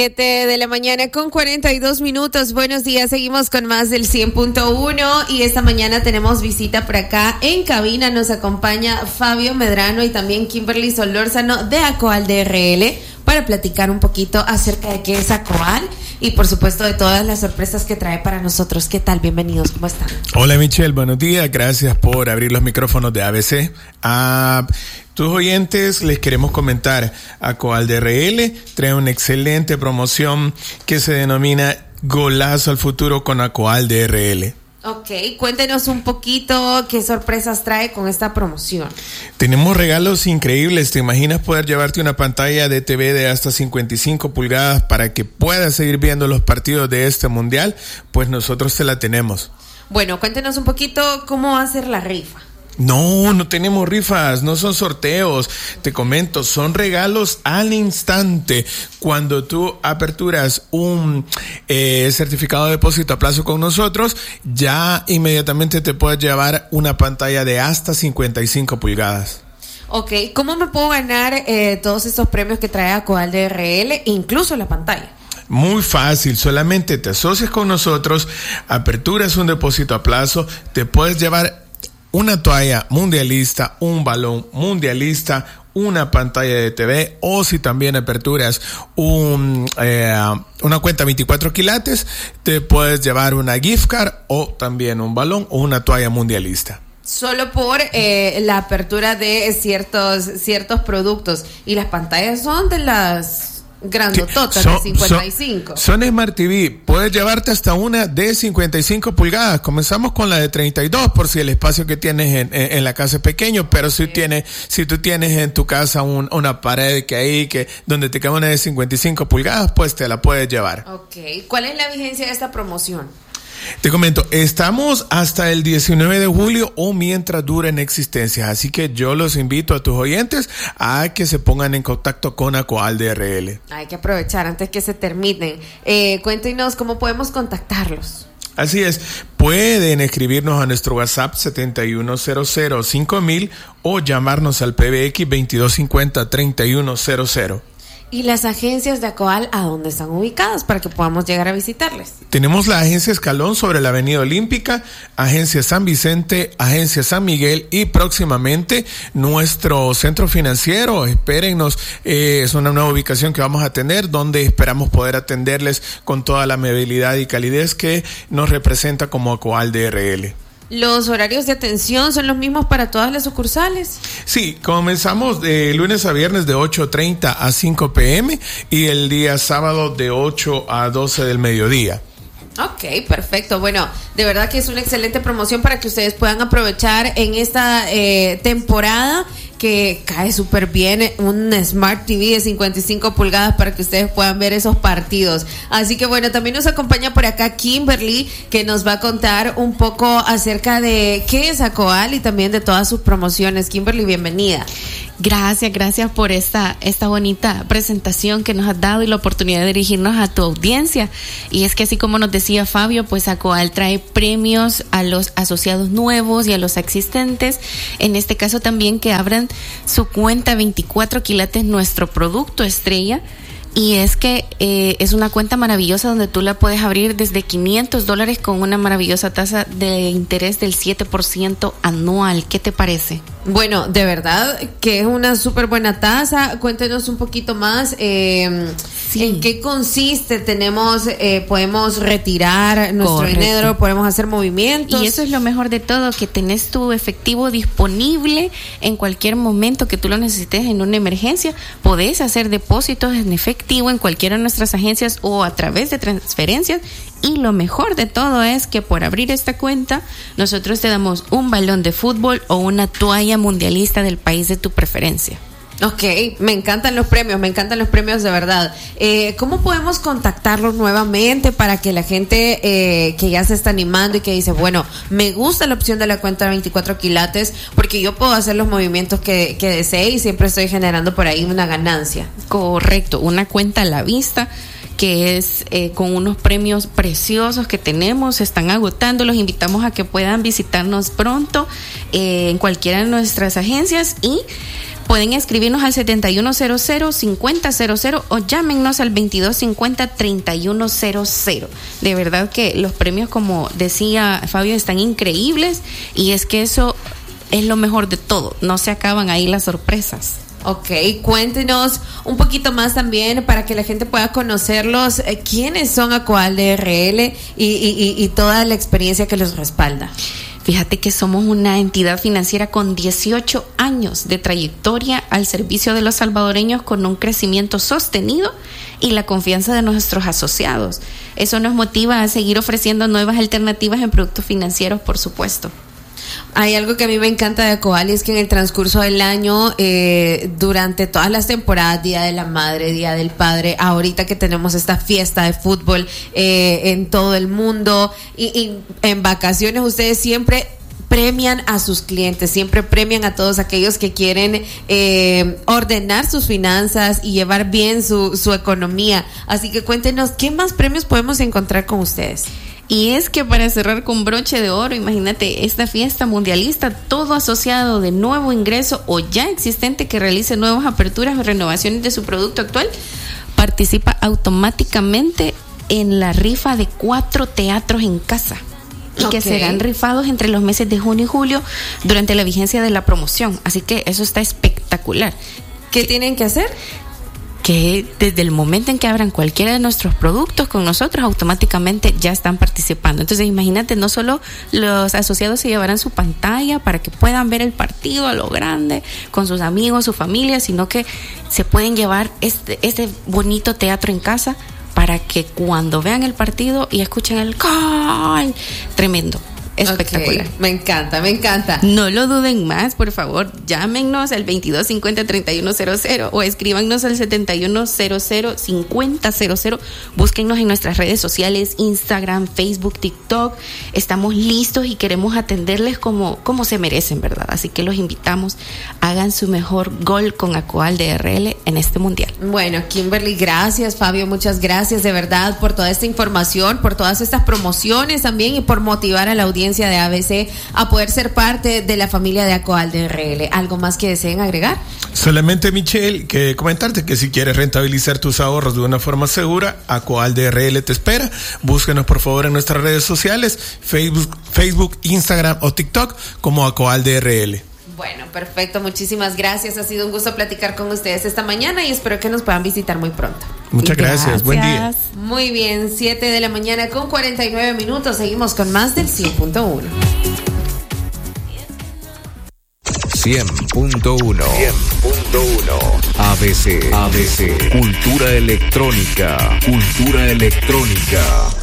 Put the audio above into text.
7 de la mañana con 42 minutos. Buenos días, seguimos con más del 100.1 y esta mañana tenemos visita por acá en cabina. Nos acompaña Fabio Medrano y también Kimberly Solórzano de Acoal DRL para platicar un poquito acerca de qué es Acoal y por supuesto de todas las sorpresas que trae para nosotros. ¿Qué tal? Bienvenidos, ¿cómo están? Hola Michelle, buenos días, gracias por abrir los micrófonos de ABC. Tus oyentes les queremos comentar, Acoal DRL trae una excelente promoción que se denomina Golazo al Futuro con Acoal DRL. Ok, cuéntenos un poquito qué sorpresas trae con esta promoción. Tenemos regalos increíbles. ¿Te imaginas poder llevarte una pantalla de TV de hasta 55 pulgadas para que puedas seguir viendo los partidos de este mundial? Pues nosotros te la tenemos. Bueno, cuéntenos un poquito cómo va a ser la rifa. No tenemos rifas, no son sorteos, te comento, son regalos al instante. Cuando tú aperturas un certificado de depósito a plazo con nosotros, ya inmediatamente te puedes llevar una pantalla de hasta 55 pulgadas. Ok, ¿cómo me puedo ganar todos estos premios que trae Acoal DRL, incluso la pantalla? Muy fácil, solamente te asocias con nosotros, aperturas un depósito a plazo, te puedes llevar una toalla mundialista, un balón mundialista, una pantalla de TV, o si también aperturas una cuenta 24 quilates, te puedes llevar una gift card o también un balón o una toalla mundialista. Solo por la apertura de ciertos productos. Y las pantallas son de las grandototas de 55. Son Smart TV. Puedes llevarte hasta una de 55 pulgadas. Comenzamos con la de 32 por si el espacio que tienes en la casa es pequeño, pero si tú tienes en tu casa una pared donde te cabe una de 55 pulgadas, pues te la puedes llevar. Ok. ¿Cuál es la vigencia de esta promoción? Te comento, estamos hasta el 19 de julio o mientras duren existencias, así que yo los invito a tus oyentes a que se pongan en contacto con Acoal DRL. Hay que aprovechar antes que se terminen. Cuéntenos cómo podemos contactarlos. Así es, pueden escribirnos a nuestro WhatsApp 71005000 o llamarnos al PBX 2250-3100. ¿Y las agencias de Acoal a dónde están ubicadas para que podamos llegar a visitarles? Tenemos la agencia Escalón sobre la Avenida Olímpica, agencia San Vicente, agencia San Miguel y próximamente nuestro centro financiero. Espérennos, es una nueva ubicación que vamos a tener donde esperamos poder atenderles con toda la amabilidad y calidez que nos representa como Acoal DRL. ¿Los horarios de atención son los mismos para todas las sucursales? Sí, comenzamos de lunes a viernes de 8:30 a 5 p.m. y el día sábado de 8 a 12 del mediodía. Ok, perfecto. Bueno, de verdad que es una excelente promoción para que ustedes puedan aprovechar en esta temporada que cae súper bien un Smart TV de 55 pulgadas para que ustedes puedan ver esos partidos. Así que bueno, también nos acompaña por acá Kimberly, que nos va a contar un poco acerca de qué es Acoal y también de todas sus promociones. Kimberly, bienvenida. Gracias por esta bonita presentación que nos has dado y la oportunidad de dirigirnos a tu audiencia. Y es que así como nos decía Fabio, pues Acoal trae premios a los asociados nuevos y a los existentes. En este caso también que abran su cuenta 24 quilates, nuestro producto estrella. Y es que es una cuenta maravillosa donde tú la puedes abrir desde $500 con una maravillosa tasa de interés del 7% anual. ¿Qué te parece? Bueno, de verdad que es una súper buena tasa. Cuéntenos un poquito más en qué consiste. Podemos retirar nuestro dinero, podemos hacer movimientos. Y eso es lo mejor de todo, que tenés tu efectivo disponible en cualquier momento que tú lo necesites en una emergencia. Podés hacer depósitos en efectivo en cualquiera de nuestras agencias o a través de transferencias. Y lo mejor de todo es que por abrir esta cuenta, nosotros te damos un balón de fútbol o una toalla mundialista del país de tu preferencia. Ok, me encantan los premios de verdad. ¿Cómo podemos contactarlos nuevamente para que la gente que ya se está animando y que dice, bueno, me gusta la opción de la cuenta de 24 quilates porque yo puedo hacer los movimientos que desee y siempre estoy generando por ahí una ganancia? Correcto, una cuenta a la vista que es con unos premios preciosos que tenemos, se están agotando. Los invitamos a que puedan visitarnos pronto en cualquiera de nuestras agencias y pueden escribirnos al 7100-5000 o llámenos al 2250-3100. De verdad que los premios, como decía Fabio, están increíbles, y es que eso es lo mejor de todo, no se acaban ahí las sorpresas. Ok, cuéntenos un poquito más también para que la gente pueda conocerlos. ¿Quiénes son Acoal DRL y toda la experiencia que los respalda? Fíjate que somos una entidad financiera con 18 años de trayectoria al servicio de los salvadoreños, con un crecimiento sostenido y la confianza de nuestros asociados. Eso nos motiva a seguir ofreciendo nuevas alternativas en productos financieros, por supuesto. Hay algo que a mí me encanta de Acoal, y es que en el transcurso del año, durante todas las temporadas, Día de la Madre, Día del Padre, ahorita que tenemos esta fiesta de fútbol en todo el mundo, y en vacaciones, ustedes siempre premian a sus clientes, siempre premian a todos aquellos que quieren ordenar sus finanzas y llevar bien su economía. Así que cuéntenos, ¿qué más premios podemos encontrar con ustedes? Y es que, para cerrar con broche de oro, imagínate esta fiesta mundialista, todo asociado de nuevo ingreso o ya existente que realice nuevas aperturas o renovaciones de su producto actual, participa automáticamente en la rifa de 4 teatros en casa, y que serán rifados entre los meses de junio y julio durante la vigencia de la promoción. Así que eso está espectacular. ¿Qué tienen que hacer? Que desde el momento en que abran cualquiera de nuestros productos con nosotros, automáticamente ya están participando. Entonces imagínate, no solo los asociados se llevarán su pantalla para que puedan ver el partido a lo grande con sus amigos, su familia, sino que se pueden llevar este bonito teatro en casa para que cuando vean el partido y escuchen el gol, tremendo. Espectacular. Okay, me encanta. No lo duden más, por favor, llámenos al 2250-3100 o escríbanos al 7100-5000. Búsquennos en nuestras redes sociales, Instagram, Facebook, TikTok. Estamos listos y queremos atenderles como se merecen, ¿verdad? Así que los invitamos, hagan su mejor gol con Acoal DRL en este mundial. Bueno, Kimberly, gracias. Fabio, muchas gracias de verdad por toda esta información, por todas estas promociones también, y por motivar a la audiencia de ABC a poder ser parte de la familia de Acoal DRL. ¿Algo más que deseen agregar? Solamente, Michelle, que comentarte que si quieres rentabilizar tus ahorros de una forma segura, Acoal DRL te espera. Búsquenos por favor en nuestras redes sociales, Facebook, Instagram o TikTok como Acoal DRL. Bueno, perfecto, muchísimas gracias. Ha sido un gusto platicar con ustedes esta mañana y espero que nos puedan visitar muy pronto. Muchas gracias. Buen día. Muy bien, 7 de la mañana con 49 minutos. Seguimos con más del 100.1. 100.1 ABC Cultura electrónica.